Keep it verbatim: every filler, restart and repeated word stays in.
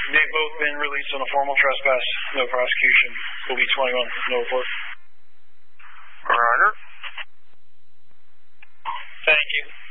They've both been released on a formal trespass, no prosecution. Will be twenty-one, no report. Roger. Thank you.